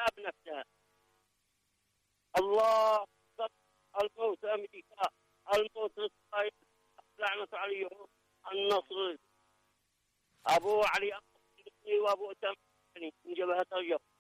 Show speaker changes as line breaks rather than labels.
جاب نفسه. الله الموت أمريكا، الموت إسرائيل لعنة عليهم، النصر أبو علي وأبو أسامة من جبهة الرجب.